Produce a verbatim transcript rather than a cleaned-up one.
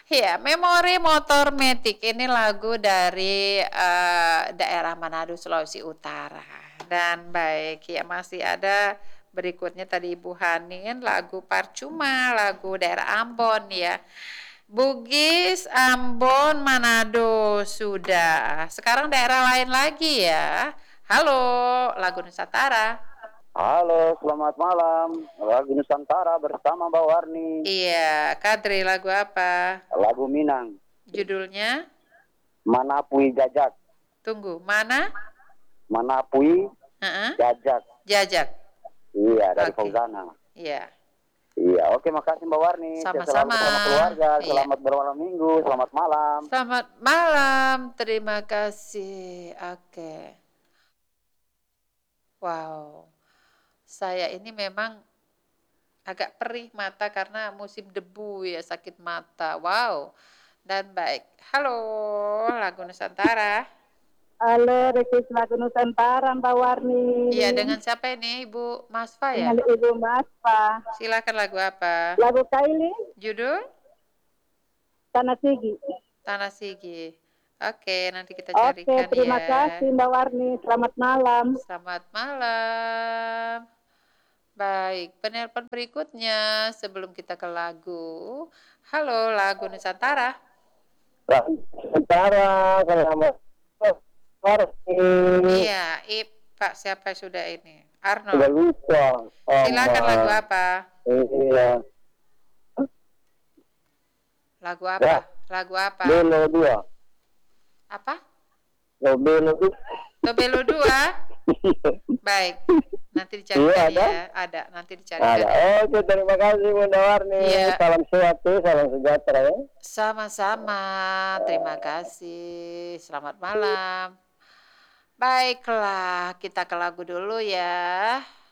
Iya, Memori Motor Metik ini lagu dari, eee, daerah Manado, Sulawesi Utara. Dan baik, ya masih ada berikutnya tadi Ibu Hanin lagu Parcuma, lagu daerah Ambon ya. Bugis, Ambon, Manado sudah. Sekarang daerah lain lagi ya. Halo, lagu Nusantara. Halo, selamat malam. Lagu Nusantara bersama Mbak Warni. Iya, Kadri lagu apa? Lagu Minang. Judulnya? Manapui Jajak. Tunggu, mana? Manapui Heeh. Jajak. Jajak. Iya, dari Oke. Fauzana. Iya. Iya, oke makasih Mbak Warni. Sehat selalu Sama-sama. bersama keluarga. Iya. Selamat bermalam minggu. Selamat malam. Selamat malam. Terima kasih. Oke. Wow. Saya ini memang agak perih mata karena musim debu ya, sakit mata. Wow. Dan baik. Halo, lagu Nusantara. Halo, request lagu Nusantara Mbak Warni. Iya, dengan siapa ini? Ibu Masfa ya? Dengan Ibu Masfa. Silakan lagu apa? Lagu Kaili. Judul? Tanah Sigi. Tanah Sigi. Oke, nanti kita Oke, carikan terima ya. kasih Mbak Warni. Selamat malam. Selamat malam. Baik, penelpon berikutnya sebelum kita ke lagu. Halo, lagu Nusantara. Nusantara, selamat Iya, Ip, Pak siapa sudah ini? Arno. Sudah lupa. Silakan lagu apa? Iya. Lagu apa? Ya. Lagu apa? Belo dua. Apa? Belo dua. Tobelo dua. Baik. Nanti dicarikan Iya, ada? ya. Ada, nanti dicarikan. Ada. Oke, terima kasih Bunda Warni. Iya. Salam sehat, salam sejahtera ya. Sama-sama. Terima kasih. Selamat malam. Baiklah, kita ke lagu dulu ya.